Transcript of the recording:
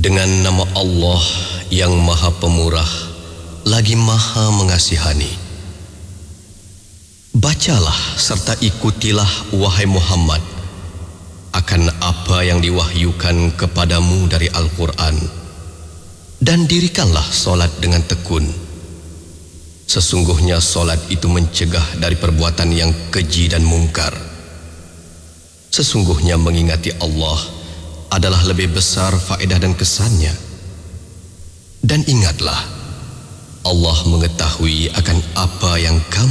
Dengan nama Allah yang Maha Pemurah lagi Maha Mengasihani. Bacalah serta ikutilah wahai Muhammad akan apa yang diwahyukan kepadamu dari Al-Quran, dan dirikanlah solat dengan tekun. Sesungguhnya solat itu mencegah dari perbuatan yang keji dan mungkar. Sesungguhnya mengingati Allah adalah lebih besar faedah dan kesannya. Dan ingatlah, Allah mengetahui akan apa yang kamu